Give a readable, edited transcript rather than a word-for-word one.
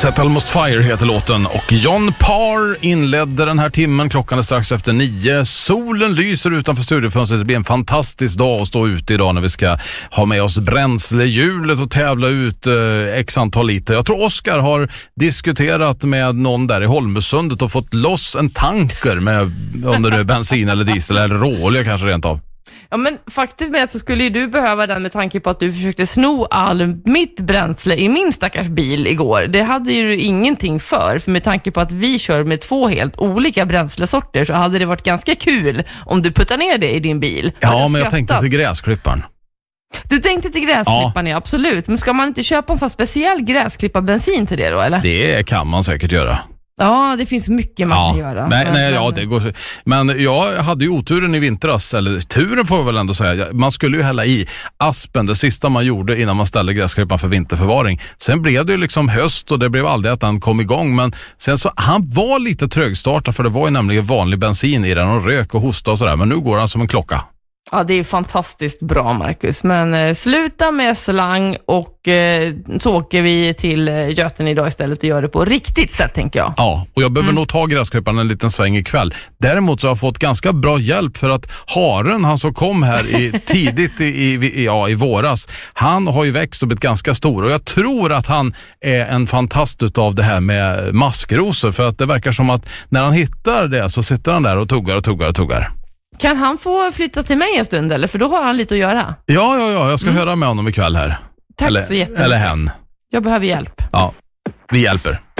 Set Almost Fire heter låten och John Parr inledde den här timmen. Klockan är strax efter 9. Solen lyser utanför studiofönstret. Det blir en fantastisk dag att stå ute idag när vi ska ha med oss bränslehjulet och tävla ut x antal liter. Jag tror Oskar har diskuterat med någon där i Holmesundet och fått loss en tanker med under bensin eller diesel eller råolja kanske rent av. Ja, men faktiskt med så skulle ju du behöva den med tanke på att du försökte sno all mitt bränsle i min stackars bil igår. Det hade ju ingenting för med tanke på att vi kör med 2 helt olika bränslesorter så hade det varit ganska kul om du puttar ner det i din bil. Ja, men jag tänkte till gräsklipparen. Du tänkte till gräsklipparen, ja absolut. Men ska man inte köpa en sån speciell gräsklipparbensin till det då, eller? Det kan man säkert göra. Ja, det finns mycket man kan göra. Det går. Men jag hade ju oturen i vintras, eller turen får jag väl ändå säga. Man skulle ju hälla i aspen, det sista man gjorde innan man ställde gräsklipparen för vinterförvaring. Sen blev det ju liksom höst och det blev aldrig att den kom igång. Men sen så, han var lite trögstartad för det var ju nämligen vanlig bensin i den och rök och hosta och sådär. Men nu går han som en klocka. Ja, det är fantastiskt bra, Marcus. Men sluta med slang och så åker vi till Göten idag istället och gör det på riktigt sätt, tänker jag. Ja, och jag behöver nog ta gräsklipparen en liten sväng ikväll. Däremot så har jag fått ganska bra hjälp för att haren, han som kom här tidigt i våras, han har ju växt och blivit ganska stor. Och jag tror att han är en fantast utav det här med maskrosor. För att det verkar som att när han hittar det så sitter han där och tuggar. Kan han få flytta till mig en stund eller? För då har han lite att göra. Ja, jag ska höra med honom ikväll här. Tack så jättemycket. Eller hen. Jag behöver hjälp. Ja, vi hjälper.